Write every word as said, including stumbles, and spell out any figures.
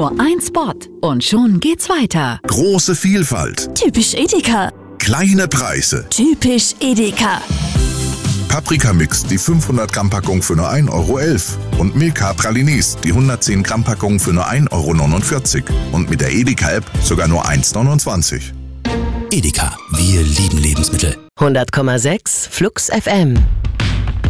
Nur ein Spot und schon geht's weiter. Große Vielfalt. Typisch Edeka. Kleine Preise. Typisch Edeka. Paprikamix, die fünfhundert Gramm Packung für nur ein Euro elf. Und Milka Pralines, die hundertzehn Gramm Packung für nur ein Euro neunundvierzig. Und mit der Edeka-App sogar nur eins neunundzwanzig. Edeka, wir lieben Lebensmittel. hundert Komma sechs Flux F M.